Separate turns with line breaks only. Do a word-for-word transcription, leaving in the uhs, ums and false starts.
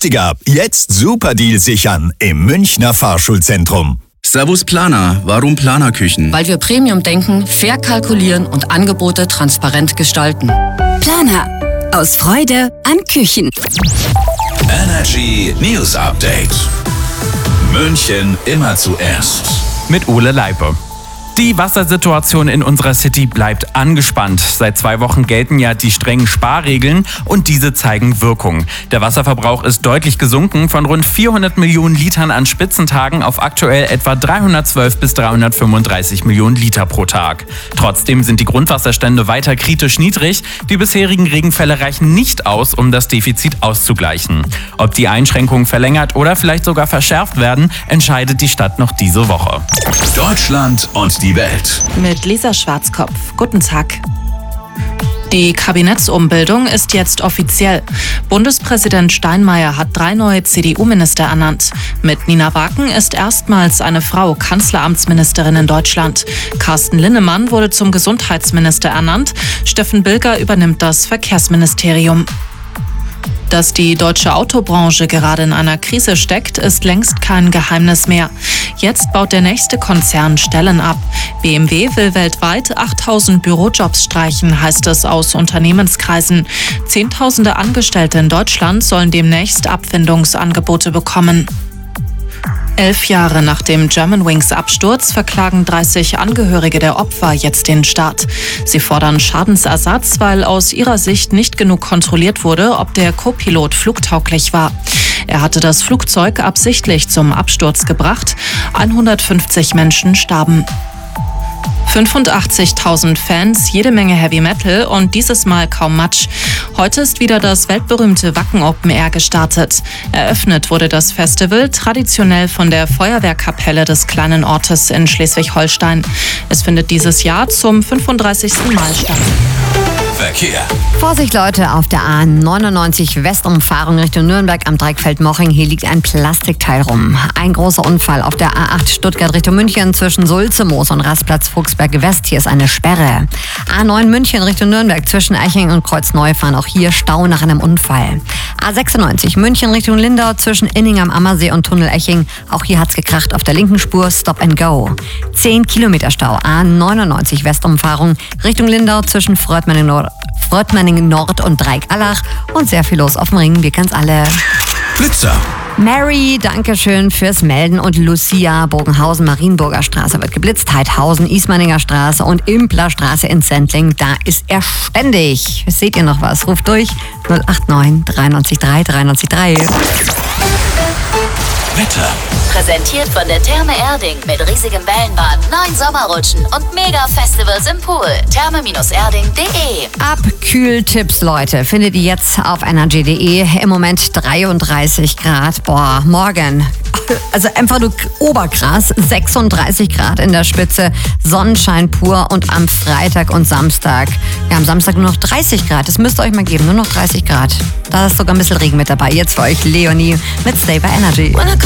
günstiger. Jetzt Superdeal sichern im Münchner Fahrschulzentrum.
Servus Planer, warum Planerküchen?
Weil wir Premium denken, fair kalkulieren und Angebote transparent gestalten.
Planer. Aus Freude an Küchen.
Energy News Update. München immer zuerst.
Mit Ole Leipe. Die Wassersituation in unserer City bleibt angespannt. Seit zwei Wochen gelten ja die strengen Sparregeln und diese zeigen Wirkung. Der Wasserverbrauch ist deutlich gesunken von rund vierhundert Millionen Litern an Spitzentagen auf aktuell etwa dreihundertzwölf bis dreihundertfünfunddreißig Millionen Liter pro Tag. Trotzdem sind die Grundwasserstände weiter kritisch niedrig. Die bisherigen Regenfälle reichen nicht aus, um das Defizit auszugleichen. Ob die Einschränkungen verlängert oder vielleicht sogar verschärft werden, entscheidet die Stadt noch diese Woche.
Deutschland und die Welt.
Mit Lisa Schwarzkopf. Guten Tag. Die Kabinettsumbildung ist jetzt offiziell. Bundespräsident Steinmeier hat drei neue C D U-Minister ernannt. Mit Nina Waken ist erstmals eine Frau Kanzleramtsministerin in Deutschland. Carsten Linnemann wurde zum Gesundheitsminister ernannt. Steffen Bilger übernimmt das Verkehrsministerium. Dass die deutsche Autobranche gerade in einer Krise steckt, ist längst kein Geheimnis mehr. Jetzt baut der nächste Konzern Stellen ab. B M W will weltweit achttausend Bürojobs streichen, heißt es aus Unternehmenskreisen. Zehntausende Angestellte in Deutschland sollen demnächst Abfindungsangebote bekommen. Elf Jahre nach dem Germanwings-Absturz verklagen dreißig Angehörige der Opfer jetzt den Staat. Sie fordern Schadensersatz, weil aus ihrer Sicht nicht genug kontrolliert wurde, ob der Co-Pilot flugtauglich war. Er hatte das Flugzeug absichtlich zum Absturz gebracht. hundertfünfzig Menschen starben. fünfundachtzigtausend Fans, jede Menge Heavy Metal und dieses Mal kaum Matsch. Heute ist wieder das weltberühmte Wacken Open Air gestartet. Eröffnet wurde das Festival traditionell von der Feuerwehrkapelle des kleinen Ortes in Schleswig-Holstein. Es findet dieses Jahr zum fünfunddreißigsten Mal statt.
Verkehr.
Vorsicht Leute, auf der A neunundneunzig Westumfahrung Richtung Nürnberg am Dreieckfeld Moching. Hier liegt ein Plastikteil rum. Ein großer Unfall auf der A acht Stuttgart Richtung München zwischen Sulzemoos und Rastplatz Fuchsberg West. Hier ist eine Sperre. A neun München Richtung Nürnberg zwischen Eiching und Kreuzneufahren. Auch hier Stau nach einem Unfall. A sechsundneunzig München Richtung Lindau zwischen Inning am Ammersee und Tunnel Eching. Auch hier hat's gekracht auf der linken Spur. Stop and go. zehn Kilometer Stau. A neunundneunzig Westumfahrung Richtung Lindau zwischen Fröttmanning Nord Fröttmanning Nord und Dreieckallach und sehr viel los auf dem Ring, wir kennen's alle.
Blitzer.
Mary, Dankeschön fürs Melden und Lucia, Bogenhausen, Marienburger Straße wird geblitzt, Heidhausen, Ismaninger Straße und Impler Straße in Sendling, da ist er ständig. Seht ihr noch was? Ruft durch null acht neun drei neun drei drei neun drei.
Wetter.
Präsentiert von der Therme Erding mit riesigem Wellenbad, neun Sommerrutschen und Mega-Festivals im Pool. therme erding punkt de.
Abkühltipps, Leute, findet ihr jetzt auf energy punkt de. Im Moment dreiunddreißig Grad. Boah, morgen, also einfach nur oberkrass, sechsunddreißig Grad in der Spitze, Sonnenschein pur und am Freitag und Samstag, ja am Samstag nur noch dreißig Grad. Das müsst ihr euch mal geben, nur noch dreißig Grad. Da ist sogar ein bisschen Regen mit dabei. Jetzt für euch Leonie mit Stay by Energy.